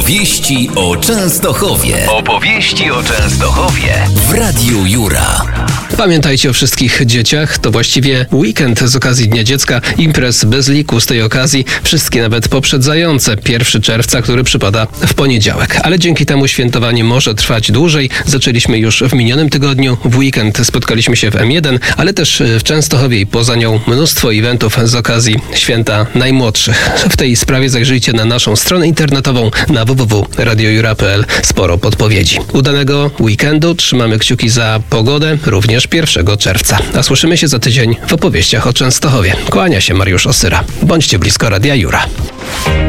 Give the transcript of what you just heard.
Opowieści o Częstochowie. Opowieści o Częstochowie w Radiu Jura. Pamiętajcie o wszystkich dzieciach, to właściwie weekend z okazji Dnia Dziecka, imprez bez liku z tej okazji, wszystkie nawet poprzedzające 1 czerwca, który przypada w poniedziałek. Ale dzięki temu świętowanie może trwać dłużej. Zaczęliśmy już w minionym tygodniu, w weekend spotkaliśmy się w M1, ale też w Częstochowie i poza nią mnóstwo eventów z okazji Święta Najmłodszych. W tej sprawie zajrzyjcie na naszą stronę internetową na www.radiojura.pl. Sporo podpowiedzi. Udanego weekendu, trzymamy kciuki za pogodę, również 1 czerwca. A słyszymy się za tydzień w opowieściach o Częstochowie. Kłania się Mariusz Osyra. Bądźcie blisko Radia Jura.